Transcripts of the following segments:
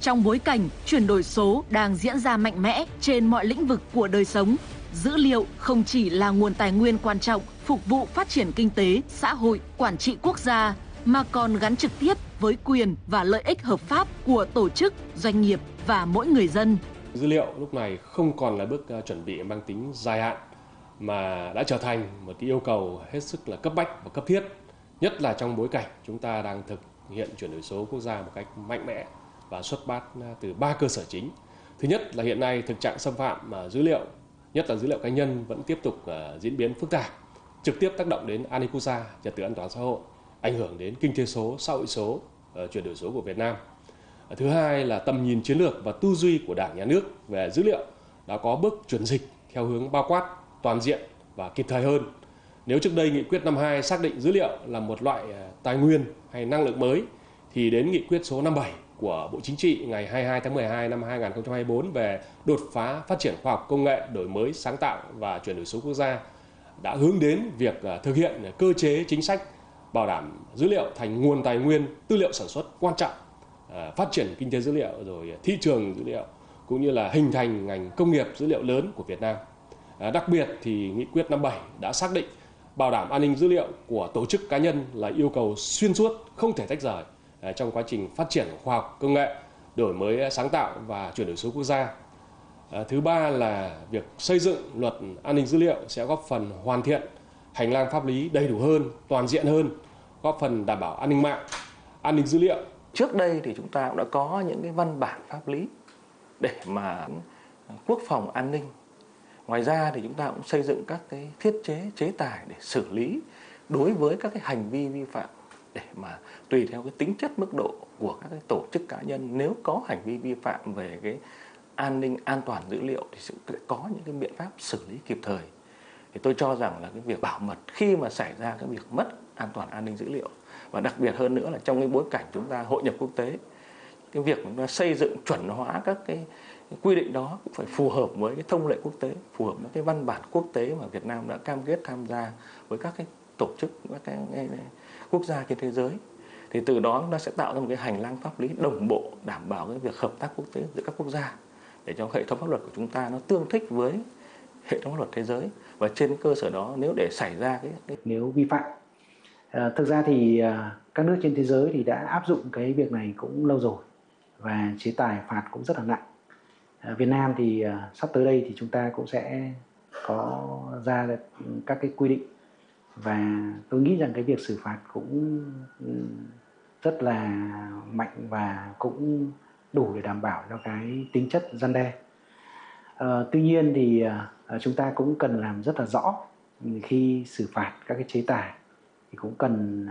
Trong bối cảnh chuyển đổi số đang diễn ra mạnh mẽ trên mọi lĩnh vực của đời sống, dữ liệu không chỉ là nguồn tài nguyên quan trọng phục vụ phát triển kinh tế, xã hội, quản trị quốc gia, mà còn gắn trực tiếp với quyền và lợi ích hợp pháp của tổ chức, doanh nghiệp và mỗi người dân. Dữ liệu lúc này không còn là bước chuẩn bị mang tính dài hạn, mà đã trở thành một cái yêu cầu hết sức là cấp bách và cấp thiết, nhất là trong bối cảnh chúng ta đang thực hiện chuyển đổi số quốc gia một cách mạnh mẽ và xuất phát từ 3 cơ sở chính. Thứ nhất là hiện nay thực trạng xâm phạm dữ liệu, nhất là dữ liệu cá nhân vẫn tiếp tục diễn biến phức tạp, trực tiếp tác động đến an ninh quốc gia, trật tự an toàn xã hội, ảnh hưởng đến kinh tế số, xã hội số, chuyển đổi số của Việt Nam. Thứ hai là tầm nhìn chiến lược và tư duy của Đảng, Nhà nước về dữ liệu đã có bước chuyển dịch theo hướng bao quát, toàn diện và kịp thời hơn. Nếu trước đây nghị quyết 52 xác định dữ liệu là một loại tài nguyên hay năng lượng mới, thì đến nghị quyết số 57 của Bộ Chính trị ngày 22 tháng 12 năm 2024 về đột phá phát triển khoa học công nghệ, đổi mới sáng tạo và chuyển đổi số quốc gia đã hướng đến việc thực hiện cơ chế chính sách bảo đảm dữ liệu thành nguồn tài nguyên tư liệu sản xuất quan trọng, phát triển kinh tế dữ liệu, rồi thị trường dữ liệu, cũng như là hình thành ngành công nghiệp dữ liệu lớn của Việt Nam. Đặc biệt thì nghị quyết 57 đã xác định bảo đảm an ninh dữ liệu của tổ chức, cá nhân là yêu cầu xuyên suốt, không thể tách rời trong quá trình phát triển khoa học công nghệ, đổi mới sáng tạo và chuyển đổi số quốc gia. Thứ ba là việc xây dựng luật an ninh dữ liệu sẽ góp phần hoàn thiện hành lang pháp lý đầy đủ hơn, toàn diện hơn, góp phần đảm bảo an ninh mạng, an ninh dữ liệu. Trước đây thì chúng ta cũng đã có những cái văn bản pháp lý để mà quốc phòng an ninh. Ngoài ra thì chúng ta cũng xây dựng các cái thiết chế, chế tài để xử lý đối với các cái hành vi vi phạm, để mà tùy theo cái tính chất mức độ của các cái tổ chức, cá nhân, nếu có hành vi vi phạm về cái an ninh, an toàn dữ liệu thì sẽ có những cái biện pháp xử lý kịp thời. Thì tôi cho rằng là cái việc bảo mật khi mà xảy ra cái việc mất an toàn an ninh dữ liệu, và đặc biệt hơn nữa là trong cái bối cảnh chúng ta hội nhập quốc tế, cái việc chúng ta xây dựng chuẩn hóa các cái quy định đó cũng phải phù hợp với cái thông lệ quốc tế, phù hợp với cái văn bản quốc tế mà Việt Nam đã cam kết tham gia với các cái tổ chức, các cái quốc gia trên thế giới. Thì từ đó chúng ta sẽ tạo ra một cái hành lang pháp lý đồng bộ, đảm bảo cái việc hợp tác quốc tế giữa các quốc gia, để cho hệ thống pháp luật của chúng ta nó tương thích với hệ thống pháp luật thế giới. Và trên cơ sở đó, nếu để xảy ra nếu vi phạm, thực ra thì các nước trên thế giới thì đã áp dụng cái việc này cũng lâu rồi, và chế tài phạt cũng rất là nặng. Việt Nam thì sắp tới đây thì chúng ta cũng sẽ có ra các cái quy định, và tôi nghĩ rằng cái việc xử phạt cũng rất là mạnh và cũng đủ để đảm bảo cho cái tính chất răn đe. Tuy nhiên thì chúng ta cũng cần làm rất là rõ khi xử phạt các cái chế tài, thì cũng cần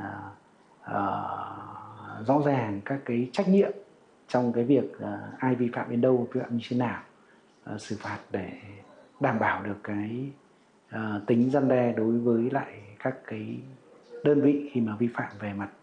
rõ ràng các cái trách nhiệm trong cái việc ai vi phạm đến đâu, vi phạm như thế nào, xử phạt để đảm bảo được cái tính răn đe đối với lại các cái đơn vị khi mà vi phạm về mặt